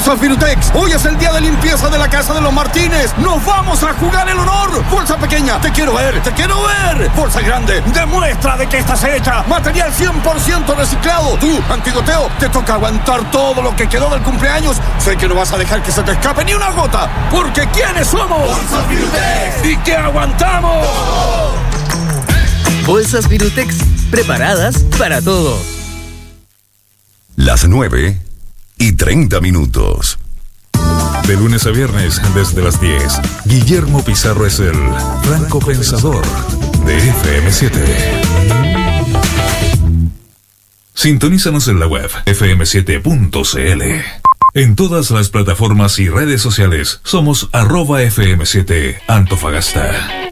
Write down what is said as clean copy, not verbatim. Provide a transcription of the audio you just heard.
Bolsas Virutex, hoy es el día de limpieza de la casa de los Martínez. ¡Nos vamos a jugar el honor! Bolsa pequeña, te quiero ver, te quiero ver. Bolsa grande, demuestra de qué estás hecha. Material 100% reciclado. Tú, Antigoteo, te toca aguantar todo lo que quedó del cumpleaños. Sé que no vas a dejar que se te escape ni una gota, porque ¿quiénes somos? Bolsas Virutex. ¿Y qué aguantamos? Bolsas Virutex, preparadas para todo. Las 9:30. De lunes a viernes, desde las 10, Guillermo Pizarro es el franco pensador de FM7. Sintonízanos en la web fm7.cl. En todas las plataformas y redes sociales somos @FM7 Antofagasta.